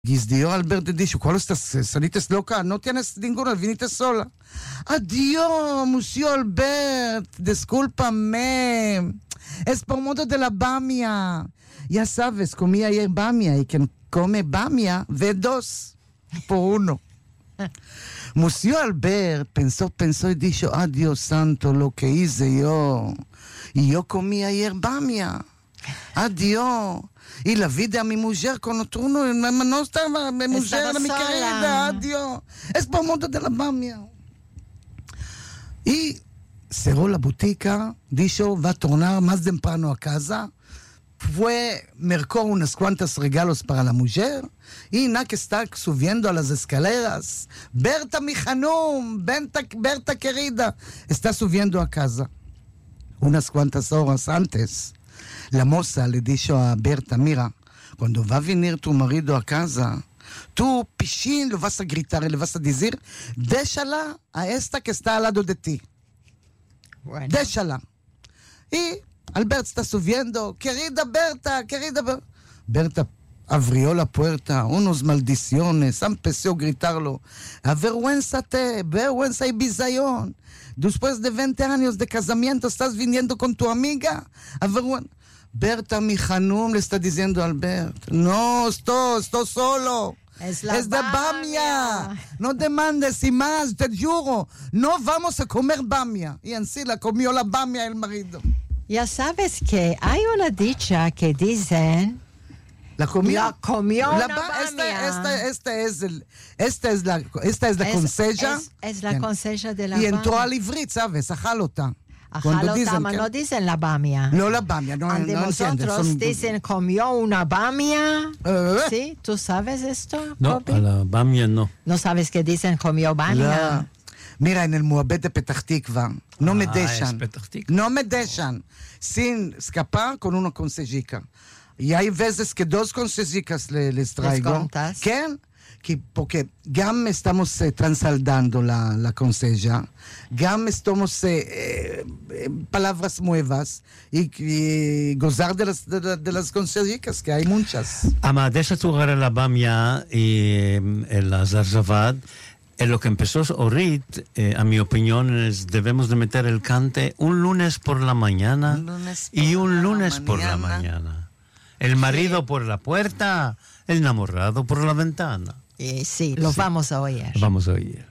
Dio Alberto dice, ¿cuál estás? ¿Saliste loca? No tienes ninguna, viniste sola. Adiós, Monsieur Albert, discúlpame. Es por modo de la bamia. Ya sabes, comí ayer bamia y quien come bamia ve 2 por 1. Monsieur Albert pensó y dijo, Dios santo, lo que hice yo. Y yo comí ayer bamia. Adiós. Y la vida de mi mujer con otro uno, no estaba mi mujer, mi querida, adiós. Es por modo de la bamia. Y cerró la botica, dijo, va a tornar más temprano a casa. Fue, mercó unos cuantos regalos para la mujer. Y nada que está subiendo a las escaleras. Berta, mi Hanum, Berta querida, está subiendo a casa. Unas cuantas horas antes, la moza le dijo a Berta, mira, cuando va a venir tu marido a casa, tú, pichín, le vas a gritar y le vas a decir, déjala a esta que está al lado de ti. Bueno. Déjala. Y Albert está subiendo, querida Berta. Berta abrió la puerta, unos maldiciones, empezó a gritarlo, avergüénzate, vergüenza y bizayón. Después de 20 años de casamiento, estás viniendo con tu amiga. Berta, mi Hanum, le está diciendo a Albert, no, estoy solo. Es de bamia. No demandes y más, te juro. No vamos a comer bamia. Y en sí la comió la bamia el marido. Ya sabes que hay una dicha que dicen... La comió una bamia. Esta es la conseja. Es la conseja de la bamia. Y entró entró al Ivrit, ¿sabes? A Jalota. No dicen la bamia. No la bamia, no nosotros dicen comió una bamia. ¿Sí? ¿Tú sabes esto? No, Kobe? A la bamia no. ¿No sabes que dicen comió bamia? Mira, en el Moabed de Petah Tikva, no me dejan. No me dejan sin escapar con una consejica. Y hay veces que 2 consejicas les traigo. ¿Qué? Porque gam estamos transaldando la conseja, gam estamos palabras nuevas y gozar de las consejicas, que hay muchas. Ama, deja tu agarrar la bamia y el zarzavad. En lo que empezó Orit, a mi opinión, es debemos de meter el cante un lunes por la mañana y un lunes por la mañana. El marido por la puerta, el enamorado por la ventana. Sí, lo vamos a oír. Vamos a oír.